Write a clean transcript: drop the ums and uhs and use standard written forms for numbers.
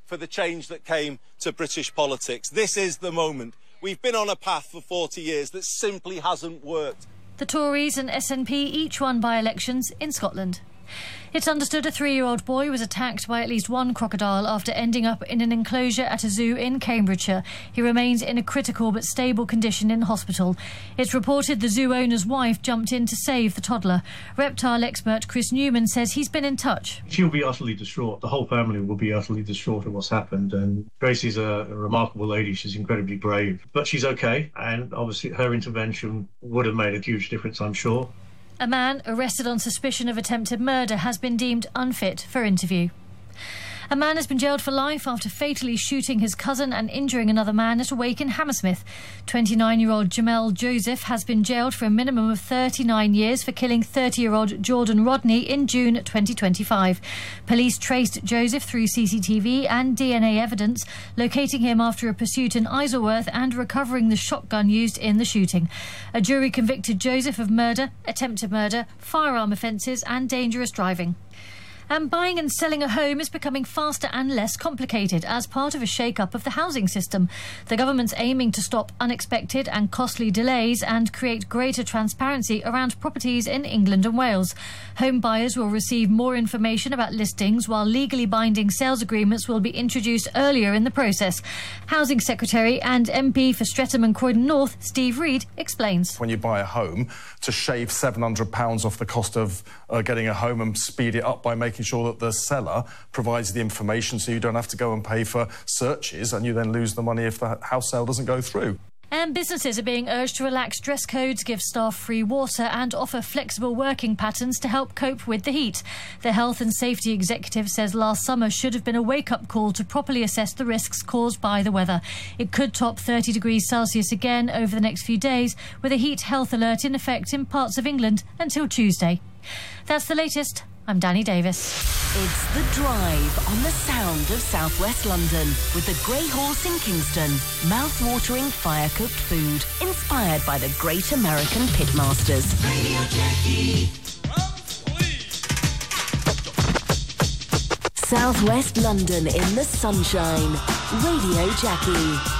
for the change that came to British politics. This is the moment. We've been on a path for 40 years that simply hasn't worked. The Tories and SNP each won by-elections in Scotland. It's understood a 3-year-old boy was attacked by at least one crocodile after ending up in an enclosure at a zoo in Cambridgeshire. He remains in a critical but stable condition in hospital. It's reported the zoo owner's wife jumped in to save the toddler. Reptile expert Chris Newman says he's been in touch. She'll be utterly distraught. The whole family will be utterly distraught at what's happened. And Gracie's a remarkable lady. She's incredibly brave. But she's okay. And obviously her intervention would have made a huge difference, I'm sure. A man arrested on suspicion of attempted murder has been deemed unfit for interview. A man has been jailed for life after fatally shooting his cousin and injuring another man at a wake in Hammersmith. 29-year-old Jamel Joseph has been jailed for a minimum of 39 years for killing 30-year-old Jordan Rodney in June 2025. Police traced Joseph through CCTV and DNA evidence, locating him after a pursuit in Isleworth and recovering the shotgun used in the shooting. A jury convicted Joseph of murder, attempted murder, firearm offences and dangerous driving. And buying and selling a home is becoming faster and less complicated as part of a shake-up of the housing system. The government's aiming to stop unexpected and costly delays and create greater transparency around properties in England and Wales. Home buyers will receive more information about listings, while legally binding sales agreements will be introduced earlier in the process. Housing Secretary and MP for Streatham and Croydon North, Steve Reed, explains. When you buy a home, to shave £700 off the cost of getting a home and speed it up by making sure that the seller provides the information so you don't have to go and pay for searches and you then lose the money if the house sale doesn't go through. And businesses are being urged to relax dress codes, give staff free water and offer flexible working patterns to help cope with the heat. The Health and Safety Executive says last summer should have been a wake-up call to properly assess the risks caused by the weather. It could top 30 degrees Celsius again over the next few days, with a heat health alert in effect in parts of England until Tuesday. That's the latest. I'm Danny Davis. It's The Drive on the sound of southwest London with the Grey Horse in Kingston. Mouth-watering fire-cooked food inspired by the great American pitmasters. Radio Jackie. Southwest London in the sunshine. Radio Jackie.